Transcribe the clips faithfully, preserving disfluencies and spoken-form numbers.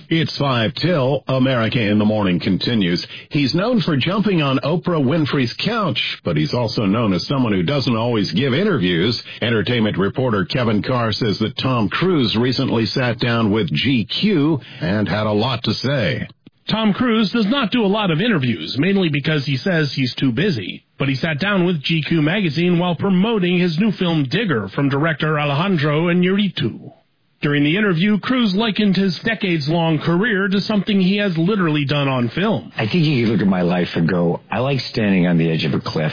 It's five till. America in the Morning continues. He's known for jumping on Oprah Winfrey's couch, but he's also known as someone who doesn't always give interviews. Entertainment reporter Kevin Carr says that Tom Cruise recently sat down with G Q and had a lot to say. Tom Cruise does not do a lot of interviews, mainly because he says he's too busy. But he sat down with G Q magazine while promoting his new film Digger from director Alejandro Iñárritu. During the interview, Cruise likened his decades-long career to something he has literally done on film. I think you can look at my life and go, I like standing on the edge of a cliff,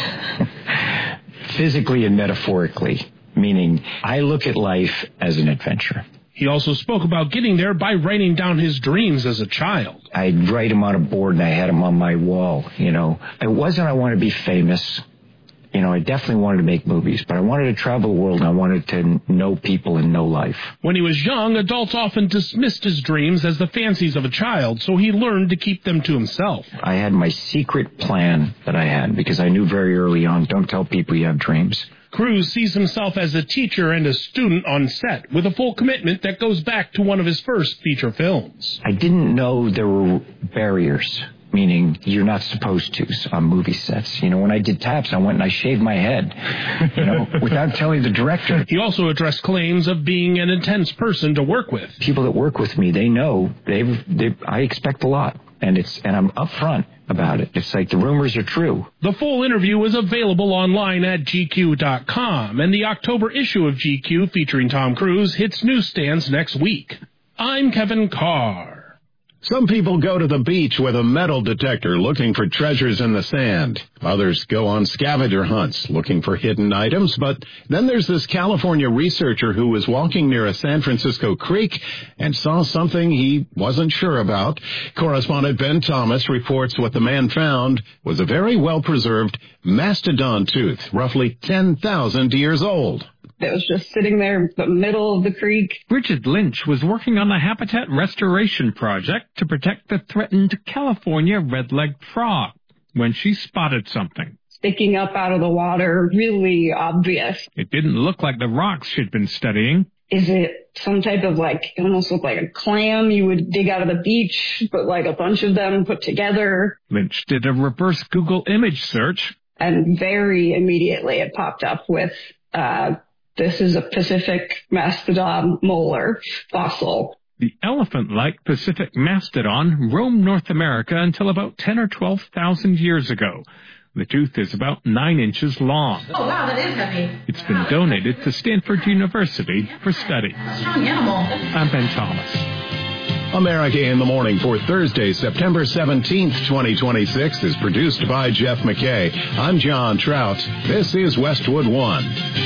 physically and metaphorically, meaning I look at life as an adventure. He also spoke about getting there by writing down his dreams as a child. I'd write them on a board and I had them on my wall, you know. It wasn't I wanted to be famous. You know, I definitely wanted to make movies, but I wanted to travel the world and I wanted to know people and know life. When he was young, adults often dismissed his dreams as the fancies of a child, so he learned to keep them to himself. I had my secret plan that I had because I knew very early on, don't tell people you have dreams. Cruise sees himself as a teacher and a student on set, with a full commitment that goes back to one of his first feature films. I didn't know there were barriers, meaning you're not supposed to on movie sets. You know, when I did Taps, I went and I shaved my head, you know, without telling the director. He also addressed claims of being an intense person to work with. People that work with me, they know they've, they, I expect a lot, and it's and I'm upfront about it. It's like the rumors are true. The full interview is available online at G Q dot com, and the October issue of G Q featuring Tom Cruise hits newsstands next week. I'm Kevin Carr. Some people go to the beach with a metal detector looking for treasures in the sand. Others go on scavenger hunts looking for hidden items. But then there's this California researcher who was walking near a San Francisco creek and saw something he wasn't sure about. Correspondent Ben Thomas reports what the man found was a very well-preserved mastodon tooth, roughly ten thousand years old. It was just sitting there in the middle of the creek. Bridget Lynch was working on the habitat restoration project to protect the threatened California red-legged frog when she spotted something. Sticking up out of the water, really obvious. It didn't look like the rocks she'd been studying. Is it some type of, like, it almost looked like a clam you would dig out of the beach, but like a bunch of them put together? Lynch did a reverse Google image search. And very immediately it popped up with... uh This is a Pacific mastodon molar fossil. The elephant-like Pacific mastodon roamed North America until about ten or twelve thousand years ago. The tooth is about nine inches long. Oh, wow, that is heavy. It's been donated to Stanford University for study. Strong animal. I'm Ben Thomas. America in the Morning for Thursday, September seventeenth, twenty twenty-six is produced by Jeff McKay. I'm John Trout. This is Westwood One.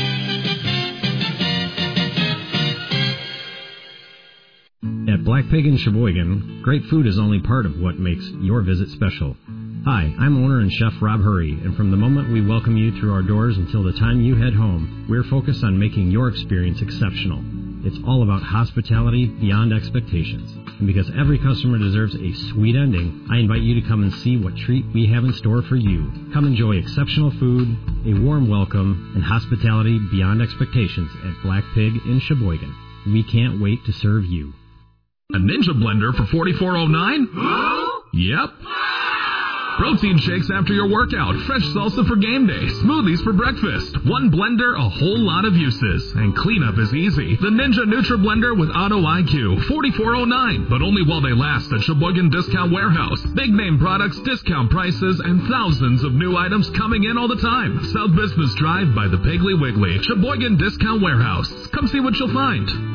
At Black Pig in Sheboygan, great food is only part of what makes your visit special. Hi, I'm owner and chef Rob Hurry, and from the moment we welcome you through our doors until the time you head home, we're focused on making your experience exceptional. It's all about hospitality beyond expectations. And because every customer deserves a sweet ending, I invite you to come and see what treat we have in store for you. Come enjoy exceptional food, a warm welcome, and hospitality beyond expectations at Black Pig in Sheboygan. We can't wait to serve you. A Ninja blender for forty-four oh nine? Yep. Protein shakes after your workout, fresh salsa for game day, smoothies for breakfast. One blender, a whole lot of uses. And cleanup is easy. The Ninja Nutra Blender with Auto I Q, forty-four oh nine. But only while they last at Sheboygan Discount Warehouse. Big name products, discount prices, and thousands of new items coming in all the time. South Business Drive by the Piggly Wiggly. Sheboygan Discount Warehouse. Come see what you'll find.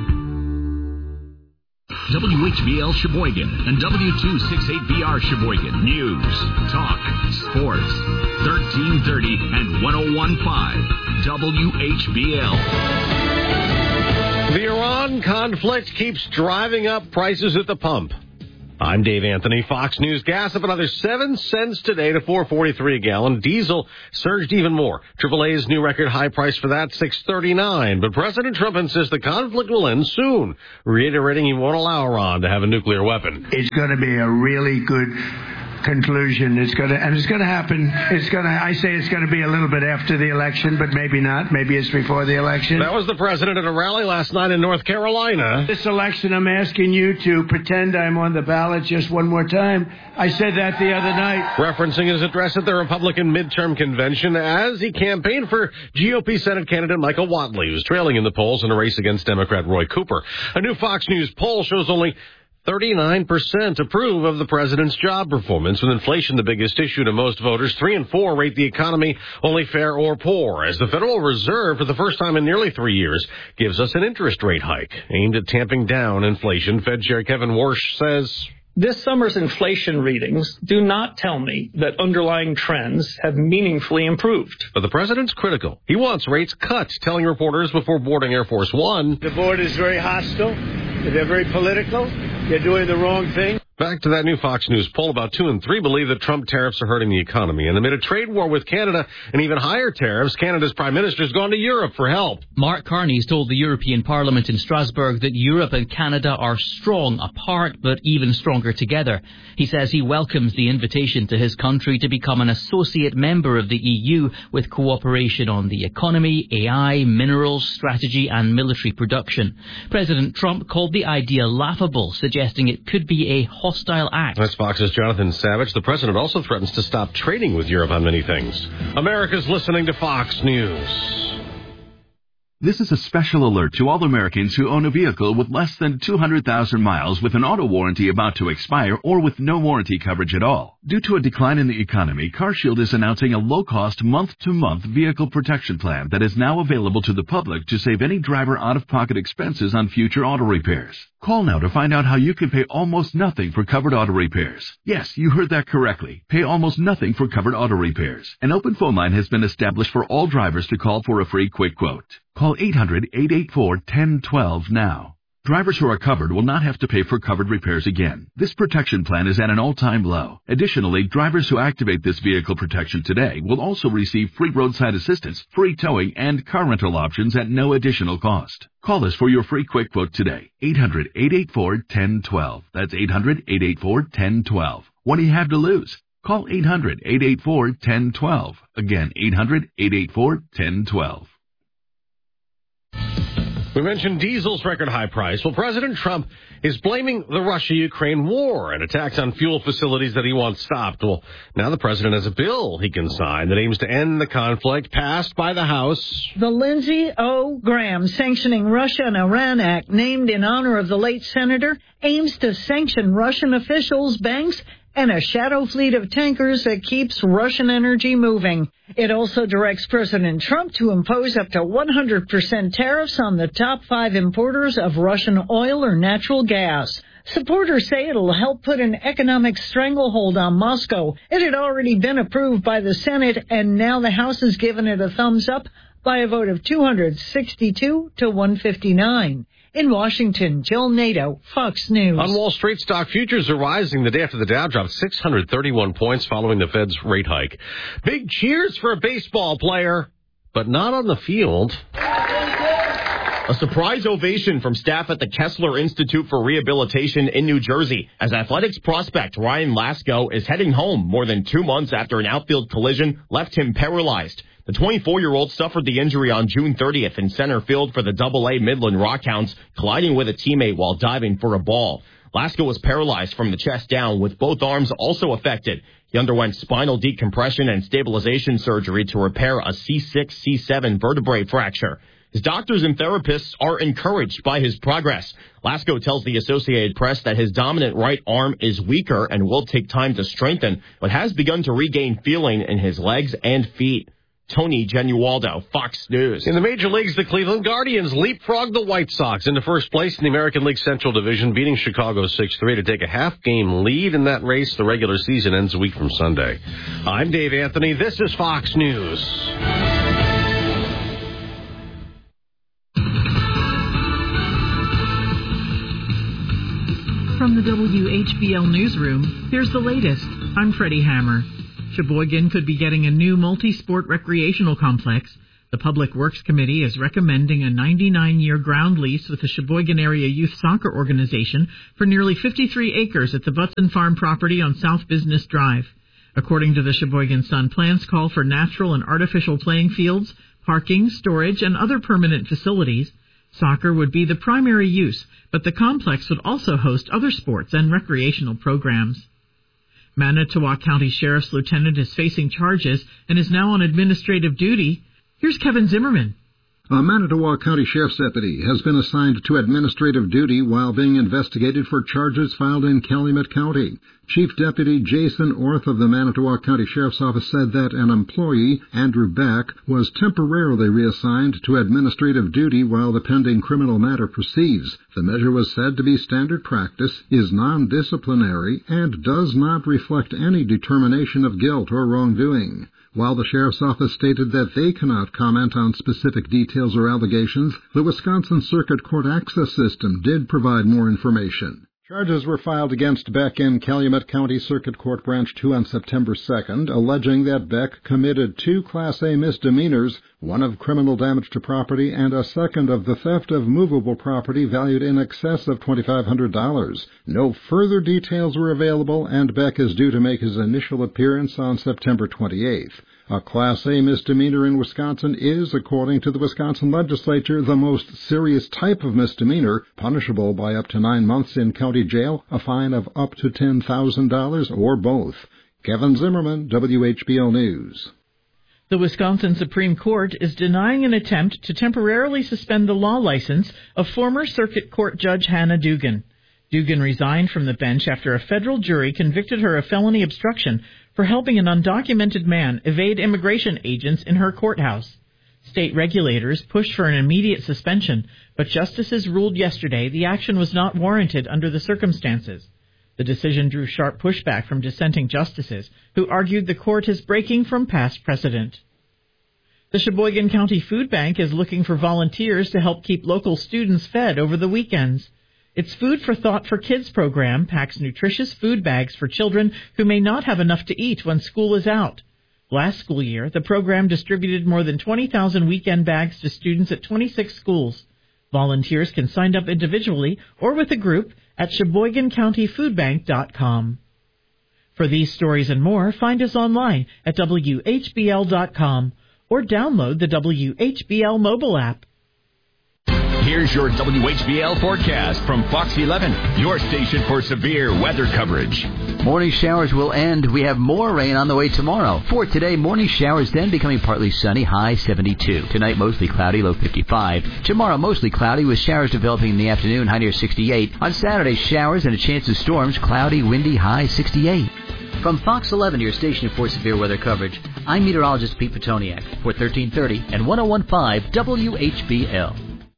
W H B L Sheboygan and W two sixty-eight B R Sheboygan. News, talk, sports, thirteen thirty and ten fifteen W H B L. The Iran conflict keeps driving up prices at the pump. I'm Dave Anthony. Fox News gas up another seven cents today to four forty-three a gallon. Diesel surged even more. triple A's new record high price for that, six thirty-nine. But President Trump insists the conflict will end soon, reiterating he won't allow Iran to have a nuclear weapon. It's going to be a really good conclusion. It's going to, and it's going to happen. It's going to, I say it's going to be a little bit after the election, but maybe not. Maybe it's before the election. That was the president at a rally last night in North Carolina. This election, I'm asking you to pretend I'm on the ballot just one more time. I said that the other night. Referencing his address at the Republican midterm convention as he campaigned for G O P Senate candidate Michael Whatley, who's trailing in the polls in a race against Democrat Roy Cooper. A new Fox News poll shows only thirty-nine percent approve of the president's job performance. With inflation the biggest issue to most voters, three and four rate the economy only fair or poor, as the Federal Reserve, for the first time in nearly three years, gives us an interest rate hike aimed at tamping down inflation. Fed Chair Kevin Warsh says, this summer's inflation readings do not tell me that underlying trends have meaningfully improved. But the president's critical. He wants rates cut, telling reporters before boarding Air Force One. The board is very hostile. They're very political. They're doing the wrong thing. Back to that new Fox News poll, about two and three believe that Trump tariffs are hurting the economy. And amid a trade war with Canada and even higher tariffs, Canada's prime minister has gone to Europe for help. Mark Carney has told the European Parliament in Strasbourg that Europe and Canada are strong apart, but even stronger together. He says he welcomes the invitation to his country to become an associate member of the E U with cooperation on the economy, A I, minerals, strategy and military production. President Trump called the idea laughable, suggesting it could be a hostile act. That's Fox's Jonathan Savage. The president also threatens to stop trading with Europe on many things. America's listening to Fox News. This is a special alert to all Americans who own a vehicle with less than two hundred thousand miles with an auto warranty about to expire or with no warranty coverage at all. Due to a decline in the economy, CarShield is announcing a low-cost month-to-month vehicle protection plan that is now available to the public to save any driver out-of-pocket expenses on future auto repairs. Call now to find out how you can pay almost nothing for covered auto repairs. Yes, you heard that correctly. Pay almost nothing for covered auto repairs. An open phone line has been established for all drivers to call for a free quick quote. Call eight hundred, eight eight four, one zero one two now. Drivers who are covered will not have to pay for covered repairs again. This protection plan is at an all-time low. Additionally, drivers who activate this vehicle protection today will also receive free roadside assistance, free towing, and car rental options at no additional cost. Call us for your free quick quote today. eight hundred, eight eight four, one zero one two. That's eight hundred, eight eight four, one zero one two. What do you have to lose? Call eight hundred, eight eight four, one zero one two. Again, eight hundred, eight eight four, one zero one two. We mentioned diesel's record high price. Well, President Trump is blaming the Russia-Ukraine war and attacks on fuel facilities that he wants stopped. Well, now the president has a bill he can sign that aims to end the conflict, passed by the House. The Lindsey O. Graham Sanctioning Russia and Iran Act, named in honor of the late senator, aims to sanction Russian officials, banks, and a shadow fleet of tankers that keeps Russian energy moving. It also directs President Trump to impose up to one hundred percent tariffs on the top five importers of Russian oil or natural gas. Supporters say it'll help put an economic stranglehold on Moscow. It had already been approved by the Senate, and now the House has given it a thumbs up by a vote of two hundred sixty-two to one fifty-nine. In Washington, Jill Nato, Fox News. On Wall Street, stock futures are rising the day after the Dow dropped six hundred thirty-one points following the Fed's rate hike. Big cheers for a baseball player, but not on the field. A surprise ovation from staff at the Kessler Institute for Rehabilitation in New Jersey as Athletics prospect Ryan Lasko is heading home more than two months after an outfield collision left him paralyzed. The twenty-four-year-old suffered the injury on June thirtieth in center field for the double A Midland Rockhounds, colliding with a teammate while diving for a ball. Lasko was paralyzed from the chest down, with both arms also affected. He underwent spinal decompression and stabilization surgery to repair a C six C seven vertebrae fracture. His doctors and therapists are encouraged by his progress. Lasko tells the Associated Press that his dominant right arm is weaker and will take time to strengthen, but has begun to regain feeling in his legs and feet. Tony Genualdo, Fox News. In the major leagues, the Cleveland Guardians leapfrogged the White Sox into first place in the American League Central Division, beating Chicago six three to take a half-game lead in that race. The regular season ends a week from Sunday. I'm Dave Anthony. This is Fox News. From the W H B L Newsroom, here's the latest. I'm Freddie Hammer. Sheboygan could be getting a new multi-sport recreational complex. The Public Works Committee is recommending a ninety-nine year ground lease with the Sheboygan Area Youth Soccer Organization for nearly fifty-three acres at the Butson Farm property on South Business Drive. According to the Sheboygan Sun, plans call for natural and artificial playing fields, parking, storage, and other permanent facilities. Soccer would be the primary use, but the complex would also host other sports and recreational programs. Manitowoc County Sheriff's Lieutenant is facing charges and is now on administrative duty. Here's Kevin Zimmerman. A Manitowoc County Sheriff's deputy has been assigned to administrative duty while being investigated for charges filed in Calumet County. Chief Deputy Jason Orth of the Manitowoc County Sheriff's Office said that an employee, Andrew Beck, was temporarily reassigned to administrative duty while the pending criminal matter proceeds. The measure was said to be standard practice, is non-disciplinary, and does not reflect any determination of guilt or wrongdoing. While the Sheriff's Office stated that they cannot comment on specific details or allegations, the Wisconsin Circuit Court Access System did provide more information. Charges were filed against Beck in Calumet County Circuit Court Branch two on September second, alleging that Beck committed two Class A misdemeanors, one of criminal damage to property and a second of the theft of movable property valued in excess of twenty-five hundred dollars. No further details were available, and Beck is due to make his initial appearance on September twenty-eighth. A Class A misdemeanor in Wisconsin is, according to the Wisconsin legislature, the most serious type of misdemeanor, punishable by up to nine months in county jail, a fine of up to ten thousand dollars, or both. Kevin Zimmerman, W H B L News. The Wisconsin Supreme Court is denying an attempt to temporarily suspend the law license of former Circuit Court Judge Hannah Dugan. Dugan resigned from the bench after a federal jury convicted her of felony obstruction for helping an undocumented man evade immigration agents in her courthouse. State regulators pushed for an immediate suspension, but justices ruled yesterday the action was not warranted under the circumstances. The decision drew sharp pushback from dissenting justices, who argued the court is breaking from past precedent. The Sheboygan County Food Bank is looking for volunteers to help keep local students fed over the weekends. Its Food for Thought for Kids program packs nutritious food bags for children who may not have enough to eat when school is out. Last school year, the program distributed more than twenty thousand weekend bags to students at twenty-six schools. Volunteers can sign up individually or with a group at Sheboygan County Food Bank dot com. For these stories and more, find us online at W H B L dot com or download the W H B L mobile app. Here's your W H B L forecast from Fox eleven, your station for severe weather coverage. Morning showers will end. We have more rain on the way tomorrow. For today, morning showers then becoming partly sunny, high seventy-two. Tonight, mostly cloudy, low fifty-five. Tomorrow, mostly cloudy with showers developing in the afternoon, high near sixty-eight. On Saturday, showers and a chance of storms, cloudy, windy, high sixty-eight. From Fox eleven, your station for severe weather coverage, I'm meteorologist Pete Petoniak for thirteen thirty and one oh one point five W H B L.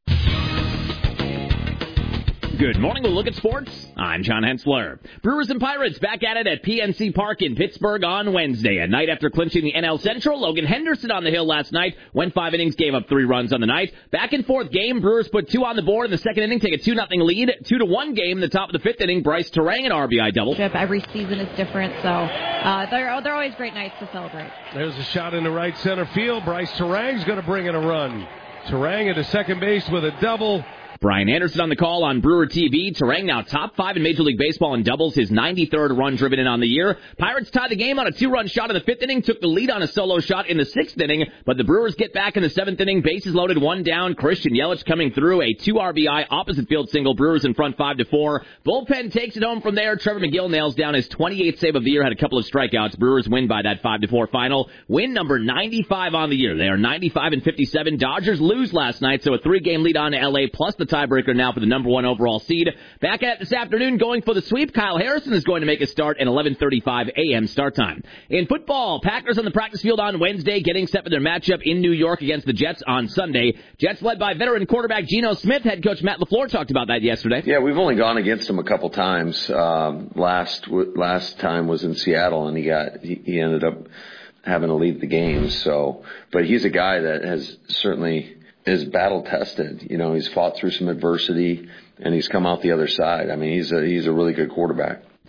Good morning. We'll look at sports. I'm John Hensler. Brewers and Pirates back at it at P N C Park in Pittsburgh on Wednesday. A night after clinching the N L Central, Logan Henderson on the hill last night. Went five innings, gave up three runs on the night. Back and forth game. Brewers put two on the board in the second inning, take a two nothing lead. Two to one game in the top of the fifth inning. Bryce Terang an R B I double. Every season is different, so uh, they're, they're always great nights to celebrate. There's a shot into right center field. Bryce Terang's going to bring in a run. Terang into second base with a double. Brian Anderson on the call on Brewer T V. Terang now top five in Major League Baseball in doubles, his ninety-third run driven in on the year. Pirates tied the game on a two-run shot in the fifth inning, took the lead on a solo shot in the sixth inning, but the Brewers get back in the seventh inning, bases loaded, one down. Christian Yelich coming through, a two R B I opposite field single. Brewers in front five to four. Bullpen takes it home from there. Trevor McGill nails down his twenty-eighth save of the year, had a couple of strikeouts. Brewers win by that five to four final. Win number ninety-five on the year. They are ninety-five and fifty-seven. Dodgers lose last night, so a three-game lead on to L A plus the tiebreaker now for the number one overall seed. Back at it this afternoon, going for the sweep. Kyle Harrison is going to make a start at eleven thirty-five a.m. start time. In football, Packers on the practice field on Wednesday, getting set for their matchup in New York against the Jets on Sunday. Jets led by veteran quarterback Geno Smith. Head coach Matt LaFleur talked about that yesterday. Yeah, we've only gone against him a couple times. Um, last last time was in Seattle, and he got he, he ended up having to leave the game. So, but he's a guy that has certainly is battle tested. You know, he's fought through some adversity and he's come out the other side. I mean, he's a he's a really good quarterback.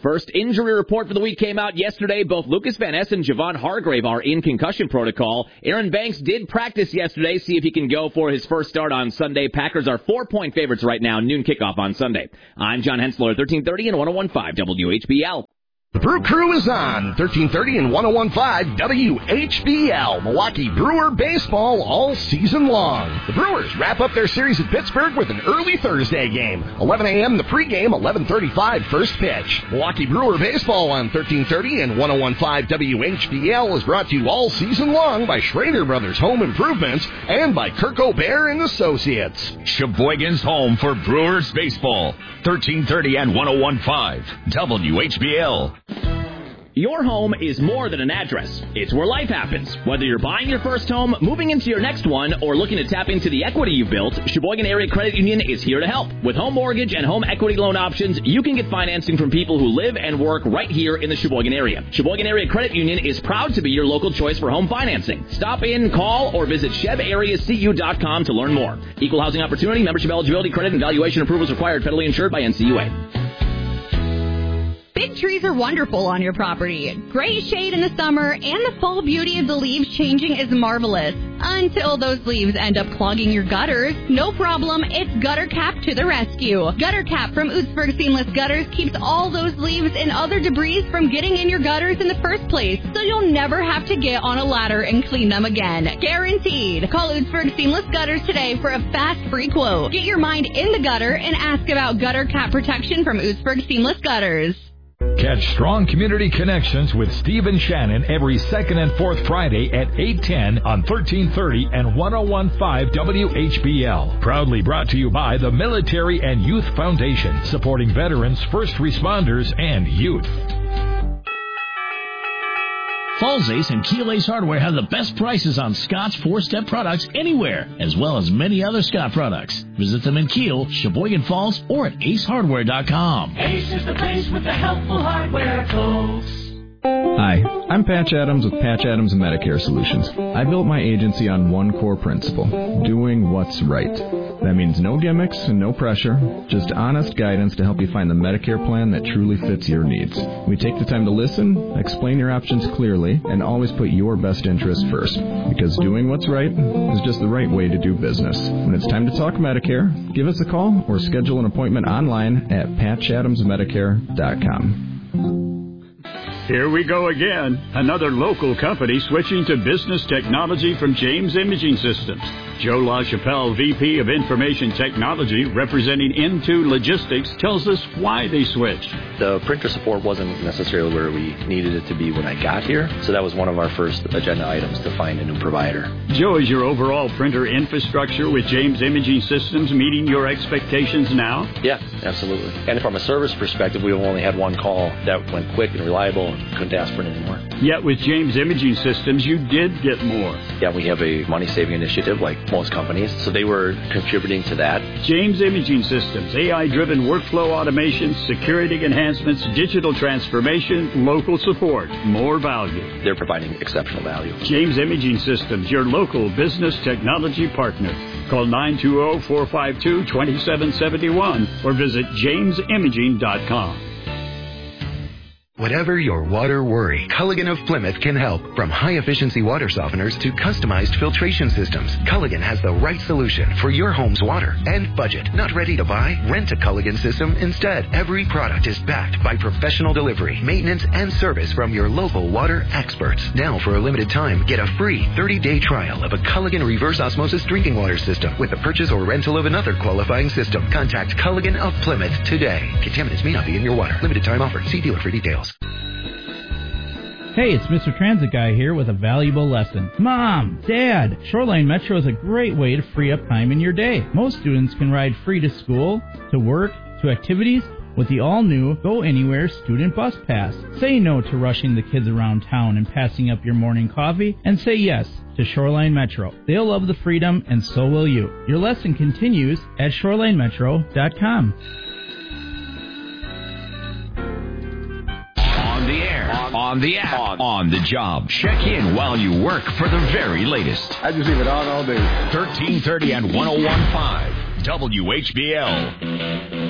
First injury report for the week came out yesterday. Both Lucas Van Ness and Javon Hargrave are in concussion protocol. Aaron Banks did practice yesterday, see if he can go for his first start on Sunday. Packers are four-point favorites right now, noon kickoff on Sunday. I'm John Hensler, thirteen thirty and ten fifteen W H B L. The Brew Crew is on thirteen thirty and ten fifteen W H B L. Milwaukee Brewer baseball all season long. The Brewers wrap up their series at Pittsburgh with an early Thursday game. eleven a.m. the pregame, eleven thirty-five first pitch. Milwaukee Brewer baseball on thirteen thirty and ten fifteen W H B L is brought to you all season long by Schrader Brothers Home Improvements and by Kirk O'Bear and Associates. Sheboygan's home for Brewers baseball. thirteen thirty and ten fifteen W H B L. Your home is more than an address. It's where life happens. Whether you're buying your first home, moving into your next one, or looking to tap into the equity you've built, Sheboygan Area Credit Union is here to help. With home mortgage and home equity loan options, you can get financing from people who live and work right here in the Sheboygan area. Sheboygan Area Credit Union is proud to be your local choice for home financing. Stop in, call, or visit sheb area c u dot com to learn more. Equal housing opportunity, membership eligibility, credit, and valuation approvals required, federally insured by N C U A. Big trees are wonderful on your property. Great shade in the summer, and the full beauty of the leaves changing is marvelous. Until those leaves end up clogging your gutters. No problem, it's Gutter Cap to the rescue. Gutter Cap from Ootsburg Seamless Gutters keeps all those leaves and other debris from getting in your gutters in the first place, so you'll never have to get on a ladder and clean them again. Guaranteed. Call Ootsburg Seamless Gutters today for a fast free quote. Get your mind in the gutter and ask about Gutter Cap protection from Ootsburg Seamless Gutters. Catch Strong Community Connections with Steve and Shannon every second and fourth Friday at eight ten on thirteen thirty and ten fifteen W H B L. Proudly brought to you by the Military and Youth Foundation, supporting veterans, first responders, and youth. Falls Ace and Keel Ace Hardware have the best prices on Scott's four-step products anywhere, as well as many other Scott products. Visit them in Keel, Sheboygan Falls, or at ace hardware dot com. Ace is the place with the helpful hardware, folks. Hi, I'm Patch Adams with Patch Adams Medicare Solutions. I built my agency on one core principle, doing what's right. That means no gimmicks and no pressure, just honest guidance to help you find the Medicare plan that truly fits your needs. We take the time to listen, explain your options clearly, and always put your best interest first. Because doing what's right is just the right way to do business. When it's time to talk Medicare, give us a call or schedule an appointment online at patch adams medicare dot com. Here we go again. Another local company switching to business technology from James Imaging Systems. Joe LaChapelle, V P of Information Technology, representing Into Logistics, tells us why they switched. The printer support wasn't necessarily where we needed it to be when I got here, so that was one of our first agenda items, to find a new provider. Joe, is your overall printer infrastructure with James Imaging Systems meeting your expectations now? Yeah, absolutely. And from a service perspective, we've only had one call that went quick and reliable and couldn't ask for it anymore. Yet with James Imaging Systems, you did get more. Yeah, we have a money-saving initiative like most companies, so they were contributing to that. James Imaging Systems, A I-driven workflow automation, security enhancements, digital transformation, local support, more value. They're providing exceptional value. James Imaging Systems, your local business technology partner. Call nine two zero, four five two, two seven seven one or visit james imaging dot com. Whatever your water worry, Culligan of Plymouth can help. From high-efficiency water softeners to customized filtration systems, Culligan has the right solution for your home's water and budget. Not ready to buy? Rent a Culligan system instead. Every product is backed by professional delivery, maintenance, and service from your local water experts. Now, for a limited time, get a free thirty-day trial of a Culligan reverse osmosis drinking water system with the purchase or rental of another qualifying system. Contact Culligan of Plymouth today. Contaminants may not be in your water. Limited time offer. See dealer for details. Hey, it's Mister Transit Guy here with a valuable lesson. Mom, Dad, Shoreline Metro is a great way to free up time in your day. Most students can ride free to school, to work, to activities with the all-new Go Anywhere Student Bus Pass. Say no to rushing the kids around town and passing up your morning coffee, and say yes to Shoreline Metro. They'll love the freedom, and so will you. Your lesson continues at shoreline metro dot com. On the air, on the app, on, on the job. Check in while you work for the very latest. I just leave it on all day. thirteen thirty and ten fifteen W H B L.